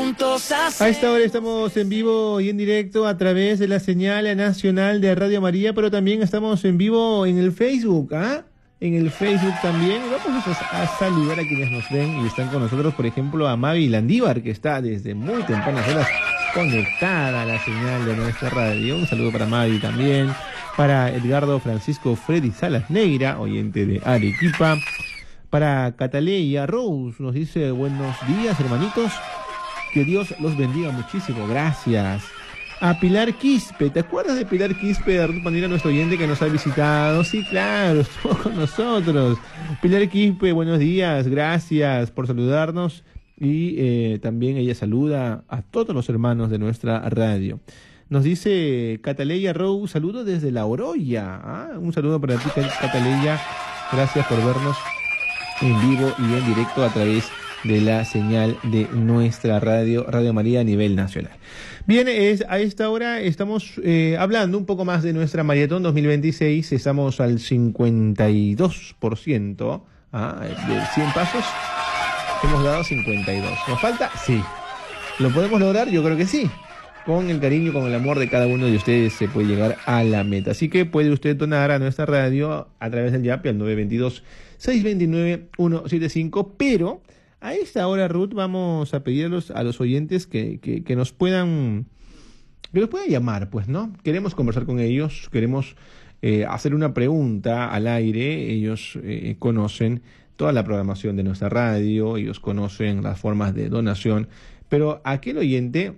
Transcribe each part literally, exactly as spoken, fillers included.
juntos hacer. A esta hora estamos en vivo y en directo a través de la señal nacional de Radio María, pero también estamos en vivo en el Facebook, ¿ah? En el Facebook también. Vamos a, a saludar a quienes nos ven y están con nosotros, por ejemplo, a Mavi Landívar, que está desde muy tempranas horas conectada a la señal de nuestra radio. Un saludo para Mavi también, para Edgardo Francisco Freddy Salas Negra, oyente de Arequipa, para Cataleya Rose, nos dice buenos días, hermanitos, que Dios los bendiga muchísimo, gracias. A Pilar Quispe, ¿te acuerdas de Pilar Quispe, de Ruth Pandira, nuestro oyente que nos ha visitado? Sí, claro, estuvo con nosotros. Pilar Quispe, buenos días, gracias por saludarnos. Y eh, también ella saluda a todos los hermanos de nuestra radio. Nos dice Cataleya Rose, saludos desde La Oroya. ¿Ah? Un saludo para ti, Cataleya, gracias por vernos en vivo y en directo a través de la señal de nuestra radio, Radio María a nivel nacional. Bien, es, a esta hora estamos eh, hablando un poco más de nuestra Maratón dos mil veintiséis. Estamos al cincuenta y dos por ciento, ¿ah? De cien pasos. Hemos dado cincuenta y dos. ¿Nos falta? Sí. ¿Lo podemos lograr? Yo creo que sí. Con el cariño, con el amor de cada uno de ustedes se puede llegar a la meta. Así que puede usted donar a nuestra radio a través del YAPE al nueve dos dos, seis dos nueve, uno siete cinco, pero a esta hora, Ruth, vamos a pedir a los, a los oyentes que, que, que nos puedan que nos puedan llamar, pues, ¿no? Queremos conversar con ellos, queremos eh, hacer una pregunta al aire. Ellos eh, conocen toda la programación de nuestra radio, ellos conocen las formas de donación, pero aquel oyente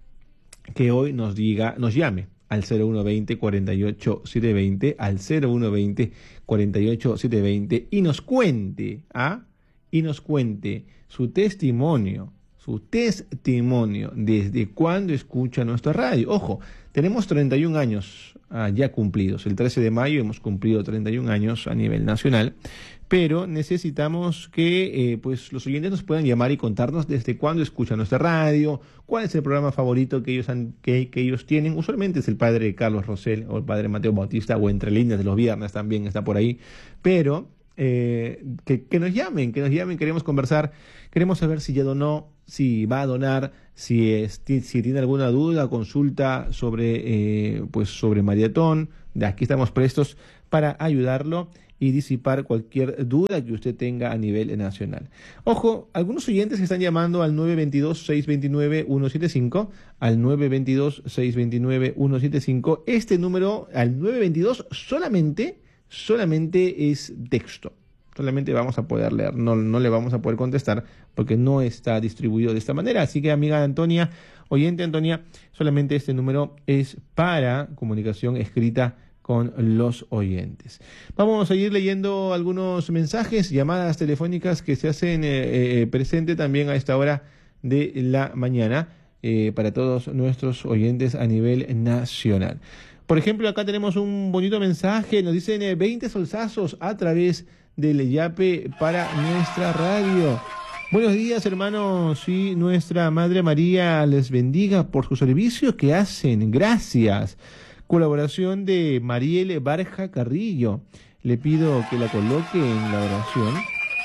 que hoy nos diga, nos llame al cero uno veinte, cuarenta y ocho, setecientos veinte, al cero uno veinte, cuarenta y ocho, setecientos veinte y nos cuente, ¿ah? Y nos cuente su testimonio, su testimonio, desde cuándo escucha nuestra radio. Ojo, tenemos treinta y un años ah, ya cumplidos. El trece de mayo hemos cumplido treinta y un años a nivel nacional, pero necesitamos que eh, pues los oyentes nos puedan llamar y contarnos desde cuándo escuchan nuestra radio, cuál es el programa favorito que ellos, han, que, que ellos tienen. Usualmente es el padre Carlos Rosell o el padre Mateo Bautista, o Entre Líneas de los viernes también está por ahí, pero Eh, que, que nos llamen, que nos llamen, queremos conversar, queremos saber si ya donó, si va a donar, si, es, si tiene alguna duda, consulta sobre, eh, pues sobre Maratón. De aquí estamos prestos para ayudarlo y disipar cualquier duda que usted tenga a nivel nacional. Ojo, algunos oyentes que están llamando al nueve dos dos, seis dos nueve, uno siete cinco, al nueve dos dos, seis dos nueve, uno siete cinco, este número al nueve dos dos solamente solamente es texto, solamente vamos a poder leer, no, no le vamos a poder contestar porque no está distribuido de esta manera. Así que, amiga Antonia, oyente Antonia, solamente este número es para comunicación escrita con los oyentes. Vamos a ir leyendo algunos mensajes, llamadas telefónicas que se hacen eh, eh, presente también a esta hora de la mañana eh, para todos nuestros oyentes a nivel nacional. Por ejemplo, acá tenemos un bonito mensaje, nos dicen eh, veinte solsazos a través del YAPE para nuestra radio. Buenos días, hermanos, y nuestra Madre María les bendiga por su servicio que hacen. Gracias. Colaboración de Mariel Barja Carrillo. Le pido que la coloque en la oración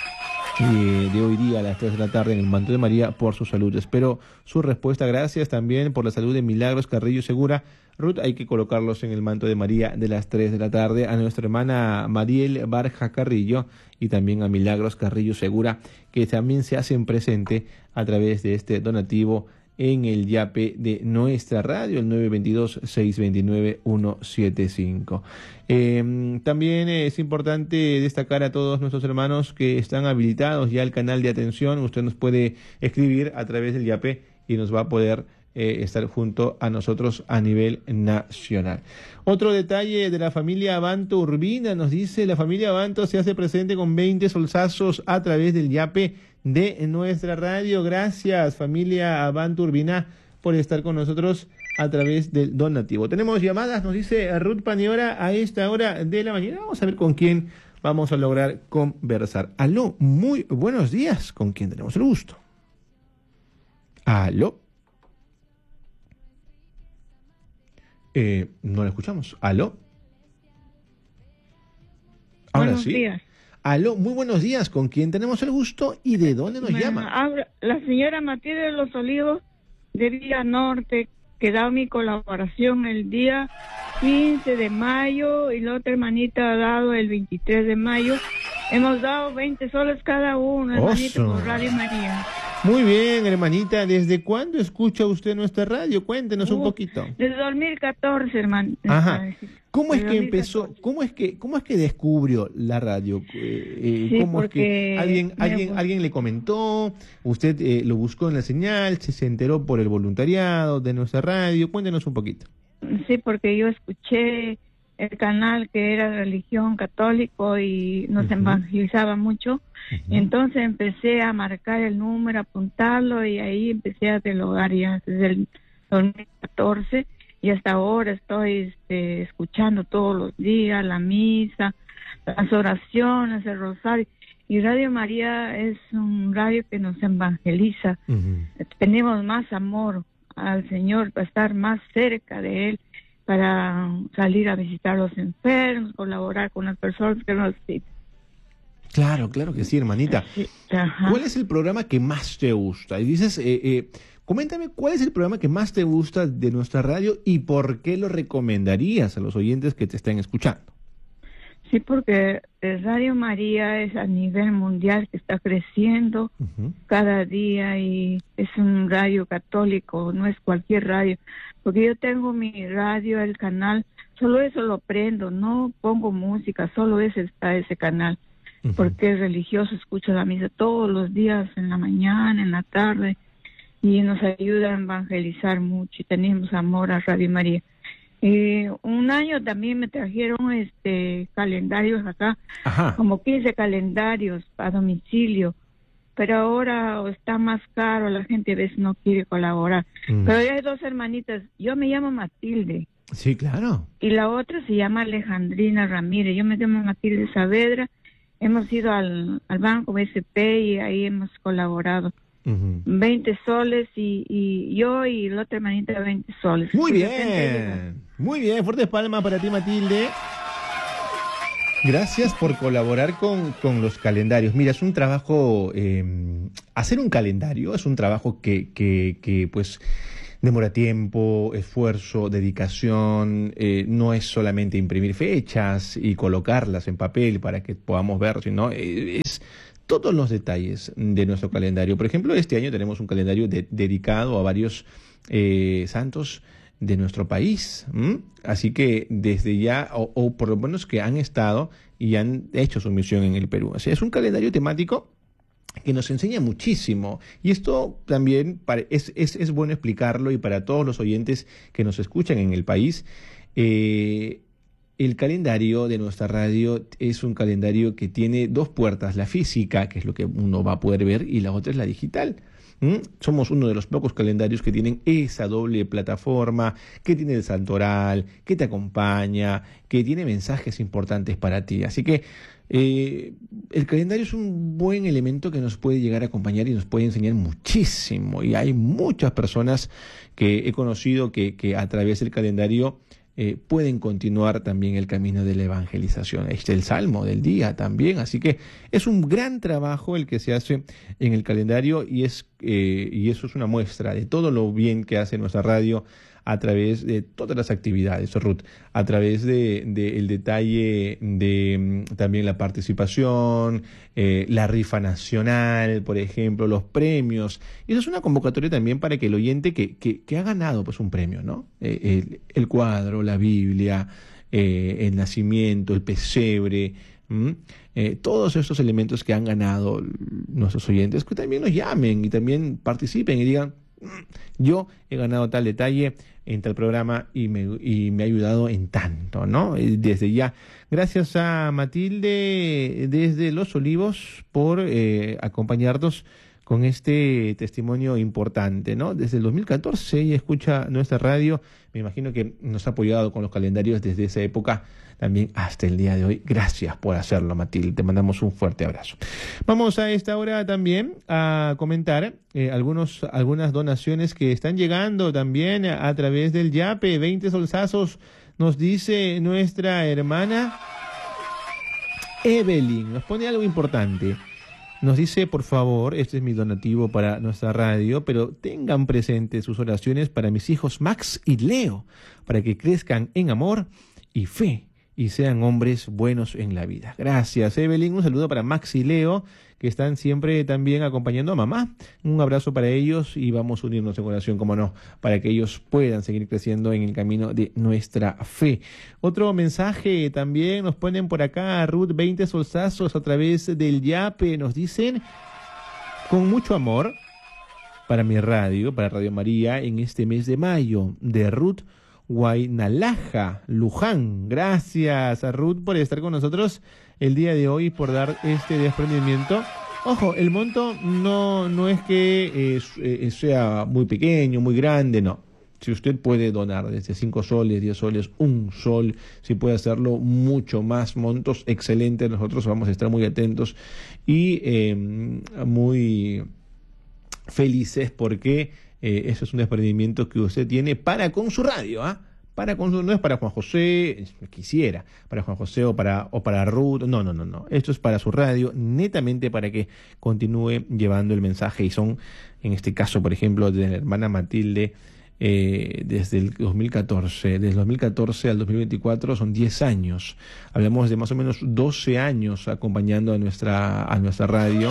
eh, de hoy día a las tres de la tarde en el manto de María por su salud. Espero su respuesta. Gracias también por la salud de Milagros Carrillo Segura. Ruth, hay que colocarlos en el manto de María de las tres de la tarde. A nuestra hermana Mariel Barja Carrillo y también a Milagros Carrillo Segura, que también se hacen presente a través de este donativo en el YAPE de nuestra radio, el nueve dos dos, seis dos nueve, uno siete cinco. Eh, también es importante destacar a todos nuestros hermanos que están habilitados ya al canal de atención. Usted nos puede escribir a través del YAPE y nos va a poder Eh, estar junto a nosotros a nivel nacional. Otro detalle de la familia Abanto Urbina, nos dice, la familia Abanto se hace presente con veinte solsazos a través del YAPE de nuestra radio. Gracias, familia Abanto Urbina, por estar con nosotros a través del donativo. Tenemos llamadas, nos dice Ruth Paniora, a esta hora de la mañana. Vamos a ver con quién vamos a lograr conversar. Aló, muy buenos días, ¿con quién tenemos el gusto? Aló. Eh, no la escuchamos. ¿Aló? Ahora buenos sí. Días. Aló, muy buenos días. ¿Con quién tenemos el gusto y de dónde nos Me llama? habla la señora Matilde de los Olivos de Villa Norte, que da mi colaboración el día quince de mayo y la otra hermanita ha dado el veintitrés de mayo. Hemos dado veinte soles cada uno, hermanita, por Radio María. Muy bien, hermanita. ¿Desde cuándo escucha usted nuestra radio? Cuéntenos uh, un poquito. Desde dos mil catorce, hermano. Ajá. ¿Cómo es que empezó? ¿Cómo es que cómo es que descubrió la radio? Eh, sí, ¿Cómo es que alguien alguien alguien le comentó? ¿Usted eh, lo buscó en la señal? ¿Se, se enteró por el voluntariado de nuestra radio? Cuéntenos un poquito. Sí, porque yo escuché el canal que era religión católico y nos uh-huh. evangelizaba mucho. Uh-huh. Entonces empecé a marcar el número, apuntarlo y ahí empecé a dialogar ya desde el dos mil catorce y hasta ahora estoy este, escuchando todos los días la misa, las oraciones, el rosario. Y Radio María es un radio que nos evangeliza. Uh-huh. Tenemos más amor al Señor para estar más cerca de Él, para salir a visitar a los enfermos, colaborar con las personas que nos necesitan. Claro, claro que sí, hermanita. Sí, ¿cuál es el programa que más te gusta? Y dices, eh, eh, coméntame, ¿cuál es el programa que más te gusta de nuestra radio y por qué lo recomendarías a los oyentes que te estén escuchando? Sí, porque Radio María es a nivel mundial que está creciendo uh-huh. cada día y es un radio católico, no es cualquier radio. Porque yo tengo mi radio, el canal, solo eso lo prendo, no pongo música, solo ese está ese canal. Uh-huh. Porque es religioso, escucho la misa todos los días, en la mañana, en la tarde, y nos ayuda a evangelizar mucho y tenemos amor a Radio María. Y un año también me trajeron este calendarios acá, Ajá. como quince calendarios a domicilio, pero ahora está más caro, la gente a veces no quiere colaborar. Mm. Pero hay dos hermanitas, yo me llamo Matilde. Sí, claro. Y la otra se llama Alejandrina Ramírez, yo me llamo Matilde Saavedra, hemos ido al, al Banco B C P y ahí hemos colaborado. Uh-huh. veinte soles y, y yo y la otra hermanita veinte soles. Muy bien, muy bien, fuertes palmas para ti, Matilde. Gracias por colaborar con, con los calendarios. Mira, es un trabajo, eh, hacer un calendario es un trabajo que, que, que pues demora tiempo, esfuerzo, dedicación, eh, no es solamente imprimir fechas y colocarlas en papel para que podamos ver, sino eh, es todos los detalles de nuestro calendario. Por ejemplo, este año tenemos un calendario de, dedicado a varios eh, santos de nuestro país. ¿m? Así que desde ya, o, o por lo menos que han estado y han hecho su misión en el Perú. O sea, es un calendario temático que nos enseña muchísimo. Y esto también es, es, es bueno explicarlo y para todos los oyentes que nos escuchan en el país, eh, el calendario de nuestra radio es un calendario que tiene dos puertas, la física, que es lo que uno va a poder ver, y la otra es la digital. ¿Mm? Somos uno de los pocos calendarios que tienen esa doble plataforma, que tiene el santoral, que te acompaña, que tiene mensajes importantes para ti. Así que eh, el calendario es un buen elemento que nos puede llegar a acompañar y nos puede enseñar muchísimo. Y hay muchas personas que he conocido que, que a través del calendario Eh, pueden continuar también el camino de la evangelización. Este es el Salmo del día también, así que es un gran trabajo el que se hace en el calendario y, es, eh, y eso es una muestra de todo lo bien que hace nuestra radio a través de todas las actividades, Ruth, a través de, de el detalle de también la participación, eh, la rifa nacional, por ejemplo, los premios. Y eso es una convocatoria también para que el oyente que, que, que ha ganado pues un premio, ¿no? Eh, el, el cuadro, la Biblia, eh, el nacimiento, el pesebre, ¿Mm? Eh, todos estos elementos que han ganado nuestros oyentes, que también nos llamen y también participen y digan, yo he ganado tal detalle en tal programa y me, y me ha ayudado en tanto, ¿no? Desde ya, gracias a Matilde desde Los Olivos por eh, acompañarnos con este testimonio importante, ¿no? Desde el dos mil catorce ella escucha nuestra radio, me imagino que nos ha apoyado con los calendarios desde esa época también hasta el día de hoy. Gracias por hacerlo, Matilde, te mandamos un fuerte abrazo. Vamos a esta hora también a comentar eh, algunos, algunas donaciones que están llegando también a, a través del Yape, veinte solsazos, nos dice nuestra hermana Evelyn, nos pone algo importante. Nos dice, por favor, este es mi donativo para nuestra radio, pero tengan presentes sus oraciones para mis hijos Max y Leo, para que crezcan en amor y fe y sean hombres buenos en la vida. Gracias, Evelyn. Un saludo para Max y Leo, que están siempre también acompañando a mamá. Un abrazo para ellos y vamos a unirnos en oración, como no, para que ellos puedan seguir creciendo en el camino de nuestra fe. Otro mensaje también nos ponen por acá, Ruth, veinte solsazos a través del Yape. Nos dicen, con mucho amor, para mi radio, para Radio María, en este mes de mayo, de Ruth Guaynalaja, Luján. Gracias a Ruth por estar con nosotros el día de hoy, por dar este desprendimiento. Ojo, el monto no, no es que eh, sea muy pequeño, muy grande, no. Si usted puede donar desde cinco soles, diez soles, un sol, si puede hacerlo, mucho más montos, excelentes. Nosotros vamos a estar muy atentos y eh, muy felices porque eh, eso es un desprendimiento que usted tiene para con su radio, ¿ah? ¿eh? Para con su, no es para Juan José, quisiera, para Juan José o para, o para Ruth, no, no, no, no. Esto es para su radio, netamente para que continúe llevando el mensaje. Y son, en este caso, por ejemplo, de la hermana Matilde, eh, desde el dos mil catorce, desde el dos mil catorce al dos mil veinticuatro son diez años. Hablamos de más o menos doce años acompañando a nuestra, a nuestra radio.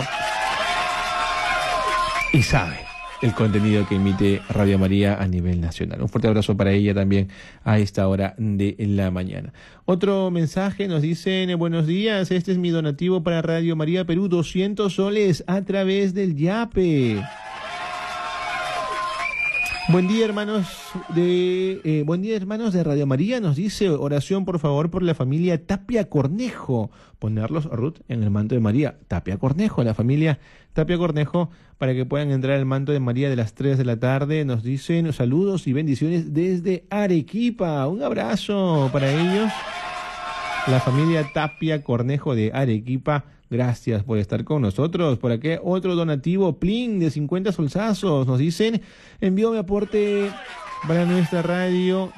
Y sabe el contenido que emite Radio María a nivel nacional. Un fuerte abrazo para ella también a esta hora de la mañana. Otro mensaje nos dicen, buenos días, este es mi donativo para Radio María Perú, doscientos soles a través del Yape. Buen día, hermanos de eh, buen día, hermanos de Radio María. Nos dice, oración por favor por la familia Tapia Cornejo. Ponerlos, Ruth, en el manto de María. Tapia Cornejo, la familia Tapia Cornejo, para que puedan entrar al manto de María de las tres de la tarde. Nos dicen saludos y bendiciones desde Arequipa. Un abrazo para ellos. La familia Tapia Cornejo de Arequipa. Gracias por estar con nosotros. Por aquí otro donativo, Plin, de cincuenta solsazos. Nos dicen, envío mi aporte para nuestra radio,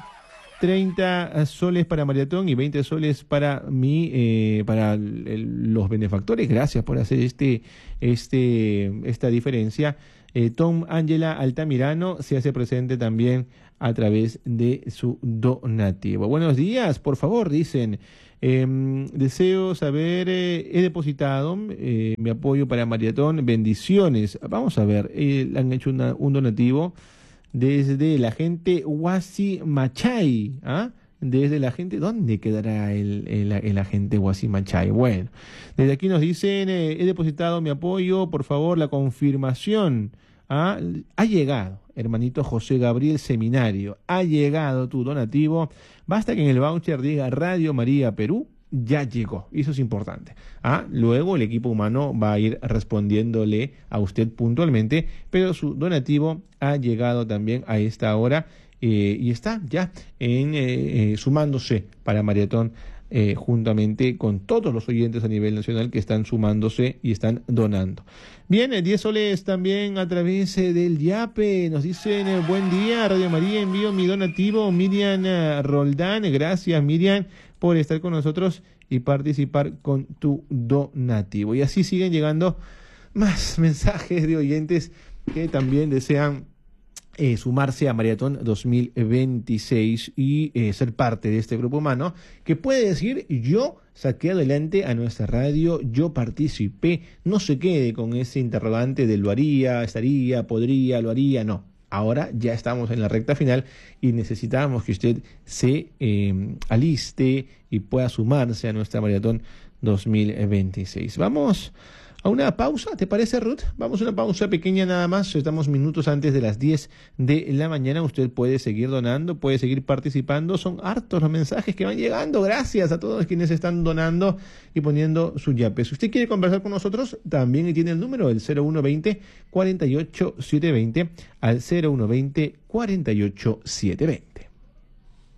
treinta soles para Maratón y veinte soles para mí, eh, para el, el, los benefactores. Gracias por hacer este, este, esta diferencia. Eh, Tom Ángela Altamirano se hace presente también a través de su donativo. Buenos días, por favor, dicen. Eh, deseo saber, eh, he depositado eh, mi apoyo para Maratón, bendiciones. Vamos a ver, eh, han hecho una, un donativo desde la gente Huasi Machay, ¿ah? Desde la gente, ¿dónde quedará el, el, el agente Huasi Machay? Bueno, desde aquí nos dicen, eh, he depositado mi apoyo, por favor, la confirmación. ¿Ah? Ha llegado, hermanito José Gabriel Seminario, ha llegado tu donativo. Basta que en el voucher diga Radio María Perú, ya llegó. Eso es importante. ¿Ah? Luego el equipo humano va a ir respondiéndole a usted puntualmente, pero su donativo ha llegado también a esta hora eh, y está ya en, eh, eh, sumándose para Maratón. Eh, juntamente con todos los oyentes a nivel nacional que están sumándose y están donando. Bien, eh, diez soles también a través eh, del Yape. Nos dicen, eh, buen día, Radio María, envío mi donativo, Miriam eh, Roldán. Gracias, Miriam, por estar con nosotros y participar con tu donativo. Y así siguen llegando más mensajes de oyentes que también desean Eh, sumarse a Maratón dos mil veintiséis y eh, ser parte de este grupo humano que puede decir, yo saqué adelante a nuestra radio, yo participé. No se quede con ese interrogante de lo haría, estaría, podría, lo haría, no. Ahora ya estamos en la recta final y necesitamos que usted se eh, aliste y pueda sumarse a nuestra Maratón dos mil veintiséis. Vamos a una pausa, ¿te parece, Ruth? Vamos a una pausa pequeña nada más. Estamos minutos antes de las diez de la mañana. Usted puede seguir donando, puede seguir participando. Son hartos los mensajes que van llegando. Gracias a todos quienes están donando y poniendo su yape. Si usted quiere conversar con nosotros, también tiene el número, el cero uno veinte, cuarenta y ocho setecientos veinte, al cero uno veinte, cuarenta y ocho setecientos veinte.